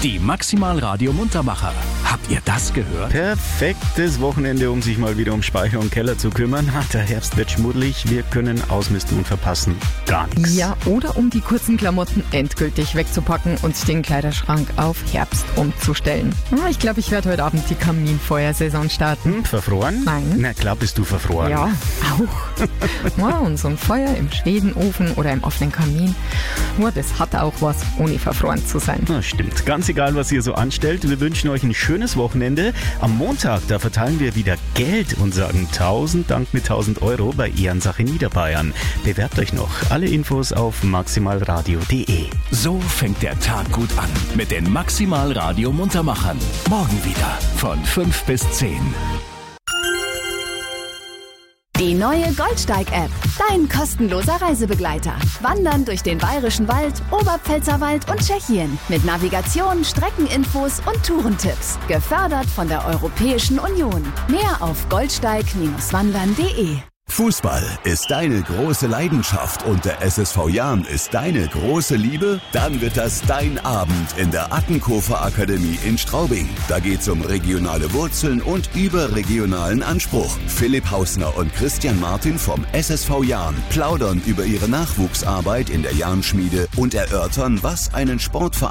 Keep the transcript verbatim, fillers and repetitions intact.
Die Maximal Radio Muntermacher. Habt ihr das gehört? Perfektes Wochenende, um sich mal wieder um Speicher und Keller zu kümmern. Der Herbst wird schmuddelig, wir können ausmisten und verpassen gar nichts. Ja, oder um die kurzen Klamotten endgültig wegzupacken und den Kleiderschrank auf Herbst umzustellen. Ich glaube, ich werde heute Abend die Kaminfeuersaison starten. Hm, verfroren? Nein. Na klar bist du verfroren. Ja, auch. Ja, und so ein Feuer im Schwedenofen oder im offenen Kamin, nur das hat auch was, ohne verfroren zu sein. Na, stimmt. Ganz egal, was ihr so anstellt, wir wünschen euch ein schönes Wochenende. Am Montag, da verteilen wir wieder Geld und sagen tausend Dank mit tausend Euro bei Ehrensache Niederbayern. Bewerbt euch noch. Alle Infos auf maximalradio punkt de. So fängt der Tag gut an mit den Maximal Radio Muntermachern. Morgen wieder von fünf bis zehn. Die neue Goldsteig-App. Dein kostenloser Reisebegleiter. Wandern durch den Bayerischen Wald, Oberpfälzerwald und Tschechien. Mit Navigation, Streckeninfos und Tourentipps. Gefördert von der Europäischen Union. Mehr auf goldsteig wandern punkt de. Fußball ist deine große Leidenschaft und der S S V Jahn ist deine große Liebe? Dann wird das dein Abend in der Attenkofer Akademie in Straubing. Da geht's um regionale Wurzeln und überregionalen Anspruch. Philipp Hausner und Christian Martin vom S S V Jahn plaudern über ihre Nachwuchsarbeit in der Jahnschmiede und erörtern, was einen Sportverein